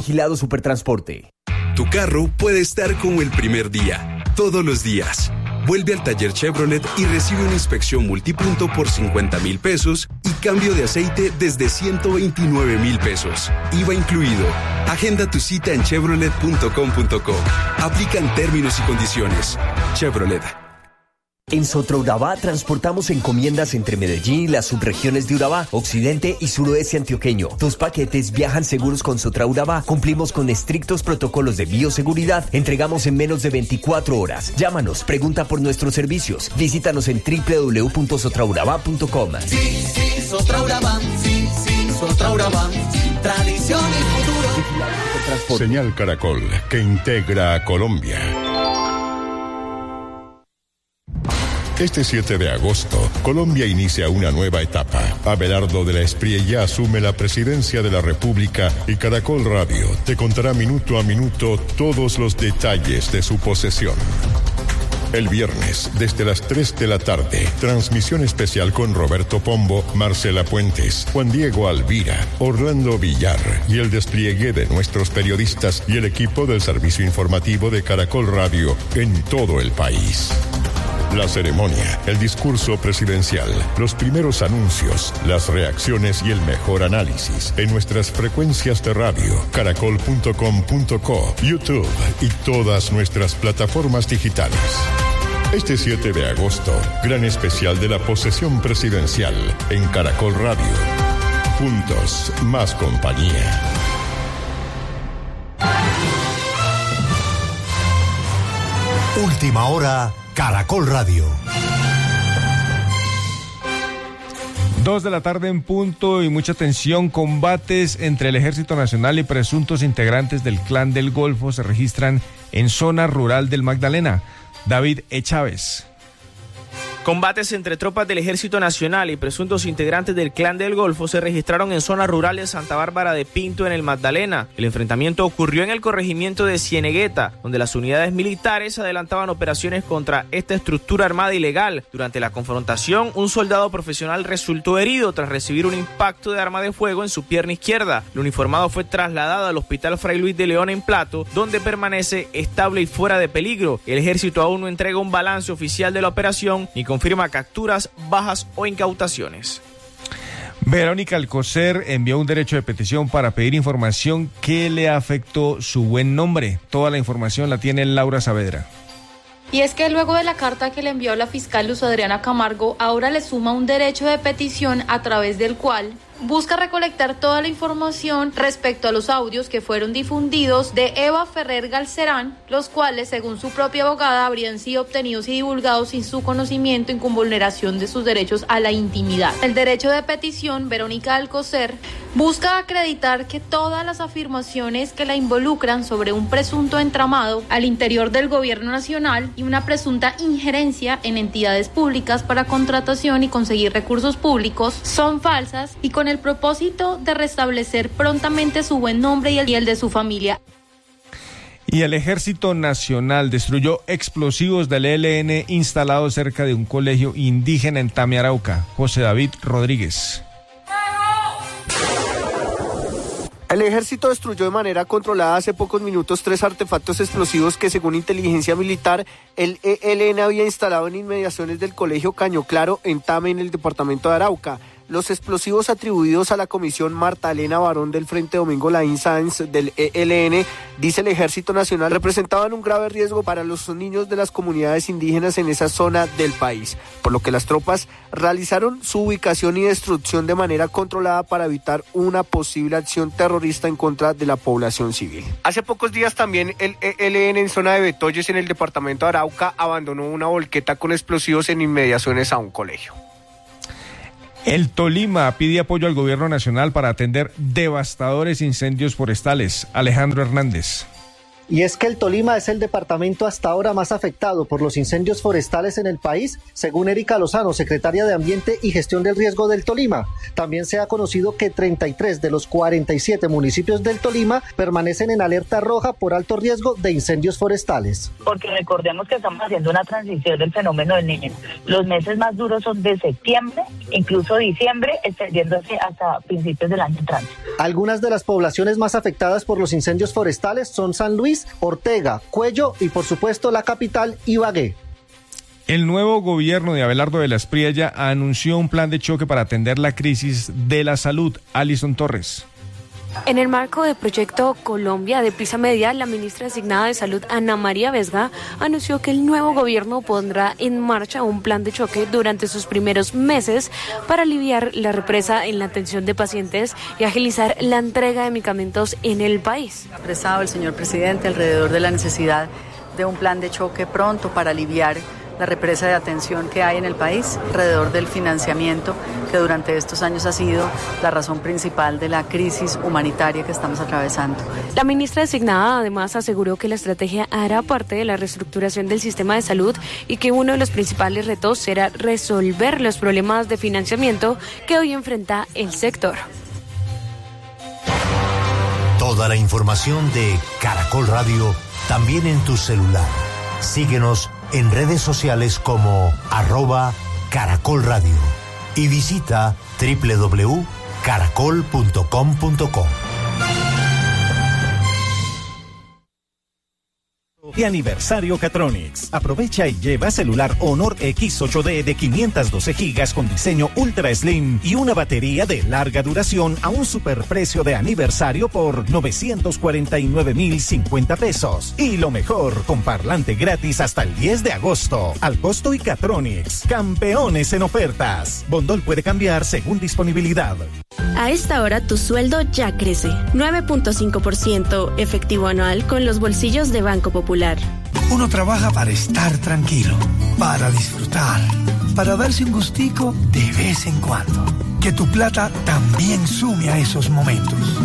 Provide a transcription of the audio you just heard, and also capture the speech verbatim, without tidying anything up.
Vigilado Supertransporte. Tu carro puede estar como el primer día, todos los días. Vuelve al taller Chevrolet y recibe una inspección multipunto por cincuenta mil pesos y cambio de aceite desde ciento veintinueve mil pesos. I V A incluido. Agenda tu cita en chevrolet punto com punto co. Aplican términos y condiciones. Chevrolet. En Sotraurabá transportamos encomiendas entre Medellín y las subregiones de Urabá, occidente y suroeste antioqueño. Tus paquetes viajan seguros con Sotraurabá. Cumplimos con estrictos protocolos de bioseguridad. Entregamos en menos de veinticuatro horas. Llámanos, pregunta por nuestros servicios. Visítanos en doble u doble u doble u punto sotraurabá punto com. Sí, sí, Sotraurabá. Sí, sí, Sotraurabá. Tradición y futuro. Señal Caracol, que integra a Colombia. Este siete de agosto, Colombia inicia una nueva etapa. Abelardo de la Espriella asume la presidencia de la República y Caracol Radio te contará minuto a minuto todos los detalles de su posesión. El viernes, desde las tres de la tarde, transmisión especial con Roberto Pombo, Marcela Puentes, Juan Diego Alvira, Orlando Villar y el despliegue de nuestros periodistas y el equipo del servicio informativo de Caracol Radio en todo el país. La ceremonia, el discurso presidencial, los primeros anuncios, las reacciones y el mejor análisis en nuestras frecuencias de radio, caracol punto com punto co, YouTube y todas nuestras plataformas digitales. Este siete de agosto, gran especial de la posesión presidencial en Caracol Radio. Juntos, más compañía. Última hora, Caracol Radio. Dos de la tarde en punto y mucha tensión. Combates entre el Ejército Nacional y presuntos integrantes del Clan del Golfo se registran en zona rural del Magdalena. David E. Chávez. Combates entre tropas del Ejército Nacional y presuntos integrantes del Clan del Golfo se registraron en zona rural de Santa Bárbara de Pinto, en el Magdalena. El enfrentamiento ocurrió en el corregimiento de Cienegueta, donde las unidades militares adelantaban operaciones contra esta estructura armada ilegal. Durante la confrontación, un soldado profesional resultó herido tras recibir un impacto de arma de fuego en su pierna izquierda. El uniformado fue trasladado al Hospital Fray Luis de León en Plato, donde permanece estable y fuera de peligro. El ejército aún no entrega un balance oficial de la operación ni confirma capturas, bajas o incautaciones. Verónica Alcocer envió un derecho de petición para pedir información que le afectó su buen nombre. Toda la información la tiene Laura Saavedra. Y es que luego de la carta que le envió la fiscal Luz Adriana Camargo, ahora le suma un derecho de petición a través del cual busca recolectar toda la información respecto a los audios que fueron difundidos de Eva Ferrer Galcerán, los cuales, según su propia abogada, habrían sido obtenidos y divulgados sin su conocimiento y con vulneración de sus derechos a la intimidad. El derecho de petición, Verónica Alcocer, busca acreditar que todas las afirmaciones que la involucran sobre un presunto entramado al interior del gobierno nacional y una presunta injerencia en entidades públicas para contratación y conseguir recursos públicos son falsas y con el propósito de restablecer prontamente su buen nombre y el, y el de su familia. Y el Ejército Nacional destruyó explosivos del E L N instalados cerca de un colegio indígena en Tame, Arauca. José David Rodríguez. El ejército destruyó de manera controlada hace pocos minutos tres artefactos explosivos que, según inteligencia militar, el E L N había instalado en inmediaciones del colegio Caño Claro en Tame, en el departamento de Arauca. Los explosivos atribuidos a la comisión Marta Elena Barón del Frente Domingo Laín Sáenz del E L N, dice el Ejército Nacional, representaban un grave riesgo para los niños de las comunidades indígenas en esa zona del país, por lo que las tropas realizaron su ubicación y destrucción de manera controlada para evitar una posible acción terrorista en contra de la población civil. Hace pocos días también el E L N en zona de Betoyes, en el departamento de Arauca, abandonó una volqueta con explosivos en inmediaciones a un colegio. El Tolima pide apoyo al gobierno nacional para atender devastadores incendios forestales. Alejandro Hernández. Y es que el Tolima es el departamento hasta ahora más afectado por los incendios forestales en el país, según Erika Lozano, secretaria de Ambiente y Gestión del Riesgo del Tolima. También se ha conocido que treinta y tres de los cuarenta y siete municipios del Tolima permanecen en alerta roja por alto riesgo de incendios forestales. Porque recordemos que estamos haciendo una transición del fenómeno del Niño. Los meses más duros son de septiembre, incluso diciembre, extendiéndose hasta principios del año entrante. Algunas de las poblaciones más afectadas por los incendios forestales son San Luis, Ortega, Cuello y por supuesto la capital, Ibagué. El nuevo gobierno de Abelardo de la Espriella anunció un plan de choque para atender la crisis de la salud. Alison Torres. En el marco del proyecto Colombia de Prisa Media, la ministra designada de Salud, Ana María Vesga, anunció que el nuevo gobierno pondrá en marcha un plan de choque durante sus primeros meses para aliviar la represa en la atención de pacientes y agilizar la entrega de medicamentos en el país. Ha expresado el señor presidente alrededor de la necesidad de un plan de choque pronto para aliviar la represa de atención que hay en el país, alrededor del financiamiento que durante estos años ha sido la razón principal de la crisis humanitaria que estamos atravesando. La ministra designada además aseguró que la estrategia hará parte de la reestructuración del sistema de salud y que uno de los principales retos será resolver los problemas de financiamiento que hoy enfrenta el sector. Toda la información de Caracol Radio también en tu celular. Síguenos en redes sociales como arroba Caracol Radio y visita doble u doble u doble u punto caracol punto com punto co. De aniversario Catronics. Aprovecha y lleva celular Honor X ocho D de quinientos doce gigas con diseño Ultra Slim y una batería de larga duración a un superprecio de aniversario por novecientos cuarenta y nueve mil cincuenta pesos. Y lo mejor, con parlante gratis hasta el diez de agosto. Al costo y Catronics. Campeones en ofertas. Bondol puede cambiar según disponibilidad. A esta hora tu sueldo ya crece. nueve punto cinco por ciento efectivo anual con los bolsillos de Banco Popular. Uno trabaja para estar tranquilo, para disfrutar, para darse un gustico de vez en cuando. Que tu plata también sume a esos momentos.